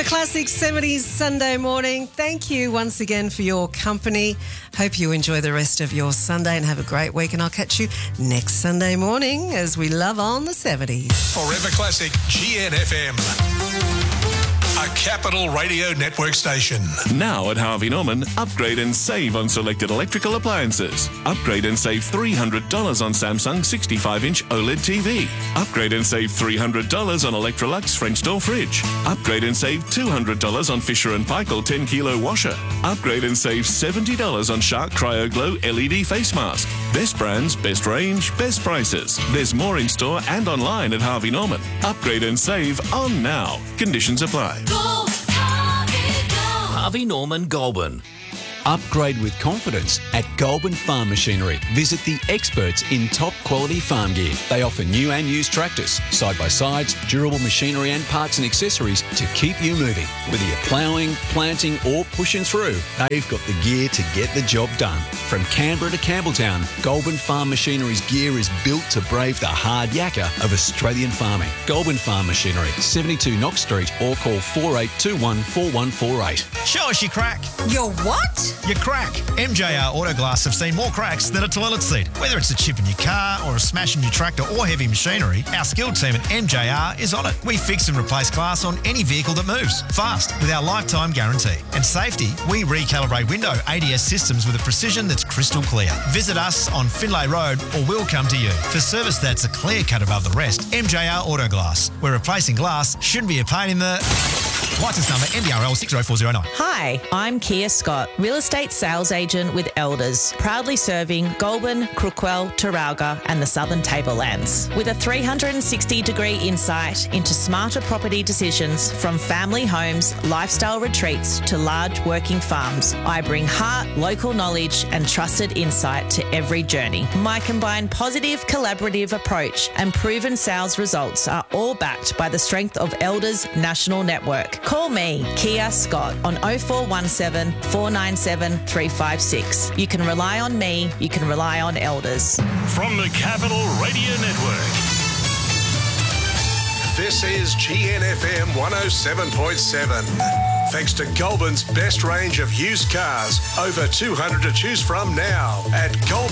Classic 70s Sunday morning. Thank you once again for your company. Hope you enjoy the rest of your Sunday and have a great week. And I'll catch you next Sunday morning as we love on the 70s. Forever Classic GNFM. A Capital Radio Network station. Now at Harvey Norman, upgrade and save on selected electrical appliances. Upgrade and save $300 on Samsung 65-inch OLED TV. Upgrade and save $300 on Electrolux French door fridge. Upgrade and save $200 on Fisher & Paykel 10-kilo washer. Upgrade and save $70 on Shark Cryo Glow LED face mask. Best brands, best range, best prices. There's more in store and online at Harvey Norman. Upgrade and save on now. Conditions apply. Harvey Norman Goulburn. Upgrade with confidence at Goulburn Farm Machinery. Visit the experts in top quality farm gear. They offer new and used tractors, side-by-sides, durable machinery and parts and accessories to keep you moving. Whether you're ploughing, planting or pushing through, they've got the gear to get the job done. From Canberra to Campbelltown, Goulburn Farm Machinery's gear is built to brave the hard yakka of Australian farming. Goulburn Farm Machinery, 72 Knox Street, or call 4821 4148. Show us your crack. Your what? Your crack. MJR Autoglass have seen more cracks than a toilet seat. Whether it's a chip in your car or a smash in your tractor or heavy machinery, our skilled team at MJR is on it. We fix and replace glass on any vehicle that moves, fast, with our lifetime guarantee. And safety, we recalibrate window ADS systems with a precision that's crystal clear. Visit us on Finlay Road or we'll come to you. For service that's a clear cut above the rest, MJR Autoglass, where replacing glass shouldn't be a pain in the... License number MDRL 60409. Hi, I'm Kia Scott, real estate sales agent with Elders, proudly serving Goulburn, Crookwell, Taralga and the Southern Tablelands. With a 360-degree insight into smarter property decisions from family homes, lifestyle retreats to large working farms, I bring heart, local knowledge and trusted insight to every journey. My combined positive, collaborative approach and proven sales results are all backed by the strength of Elders National Network. Call me, Kia Scott, on 0417 497 356. You can rely on me, you can rely on Elders. From the Capital Radio Network. This is GNFM 107.7. Thanks to Goulburn's best range of used cars. Over 200 to choose from now at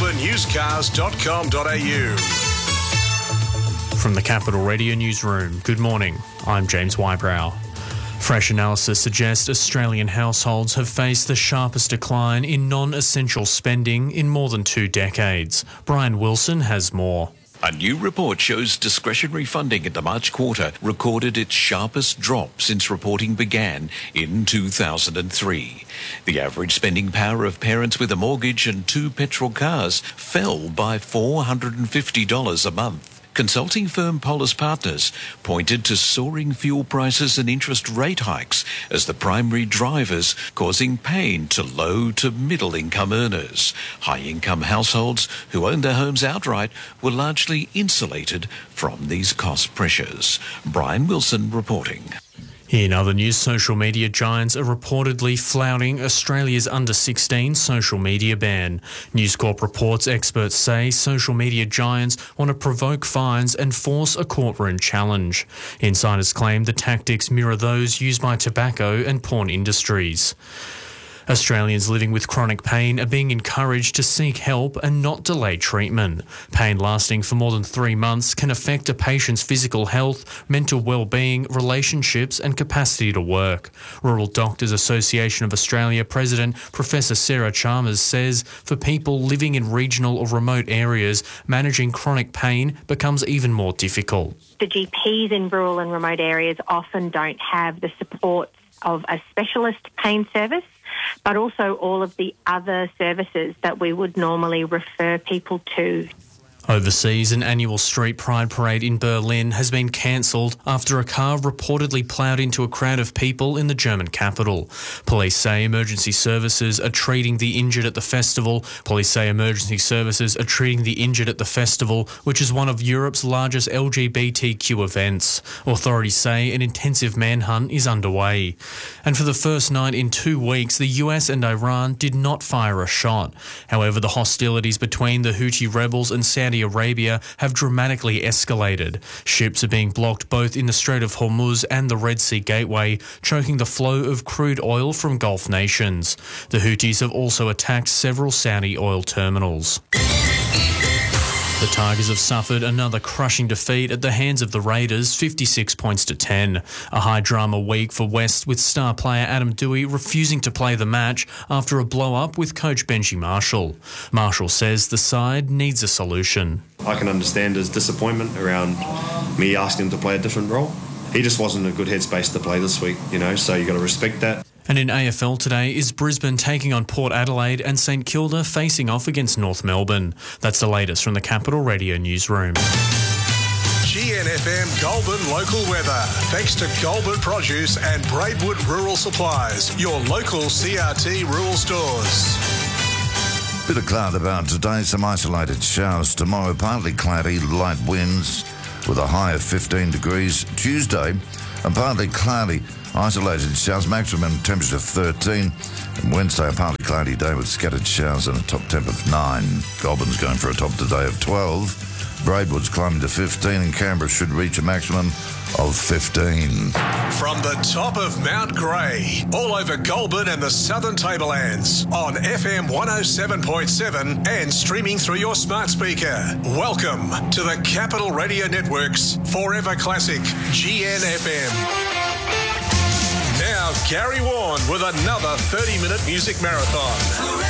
goulburnusedcars.com.au. From the Capital Radio Newsroom, good morning. I'm James Wybrow. Fresh analysis suggests Australian households have faced the sharpest decline in non-essential spending in more than 2 decades. Brian Wilson has more. A new report shows discretionary funding in the March quarter recorded its sharpest drop since reporting began in 2003. The average spending power of parents with a mortgage and 2 petrol cars fell by $450 a month. Consulting firm Polis Partners pointed to soaring fuel prices and interest rate hikes as the primary drivers, causing pain to low to middle income earners. High income households who own their homes outright were largely insulated from these cost pressures. Brian Wilson reporting. In other news, social media giants are reportedly flouting Australia's under-16 social media ban. News Corp reports experts say social media giants want to provoke fines and force a courtroom challenge. Insiders claim the tactics mirror those used by tobacco and porn industries. Australians living with chronic pain are being encouraged to seek help and not delay treatment. Pain lasting for more than 3 months can affect a patient's physical health, mental well-being, relationships and capacity to work. Rural Doctors Association of Australia President Professor Sarah Chalmers says for people living in regional or remote areas, managing chronic pain becomes even more difficult. The GPs in rural and remote areas often don't have the support of a specialist pain service, but also all of the other services that we would normally refer people to. Overseas, an annual street pride parade in Berlin has been cancelled after a car reportedly ploughed into a crowd of people in the German capital. Police say emergency services are treating the injured at the festival. Which is one of Europe's largest LGBTQ events. Authorities say an intensive manhunt is underway. And for the first night in 2 weeks, the US and Iran did not fire a shot. However, the hostilities between the Houthi rebels and Saudi Saudi Arabia have dramatically escalated. Ships are being blocked both in the Strait of Hormuz and the Red Sea Gateway, choking the flow of crude oil from Gulf nations. The Houthis have also attacked several Saudi oil terminals. The Tigers have suffered another crushing defeat at the hands of the Raiders, 56 points to 10. A high-drama week for West, with star player Adam Dewey refusing to play the match after a blow-up with coach Benji Marshall. Marshall says the side needs a solution. I can understand his disappointment around me asking him to play a different role. He just wasn't in a good headspace to play this week, so you got to respect that. And in AFL today is Brisbane taking on Port Adelaide and St Kilda facing off against North Melbourne. That's the latest from the Capital Radio newsroom. GNFM Goulburn local weather. Thanks to Goulburn Produce and Braidwood Rural Supplies, your local CRT rural stores. Bit of cloud about today, some isolated showers tomorrow, partly cloudy, light winds with a high of 15 degrees. Tuesday, and partly cloudy, isolated showers, maximum temperature of 13. And Wednesday, a partly cloudy day with scattered showers and a top temp of 9. Goulburn's going for a top today of 12. Braidwood's climbing to 15 and Canberra should reach a maximum of 15. From the top of Mount Grey, all over Goulburn and the Southern Tablelands, on FM 107.7 and streaming through your smart speaker. Welcome to the Capital Radio Network's Forever Classic, GNFM. Now, Gary Warren with another 30-minute music marathon.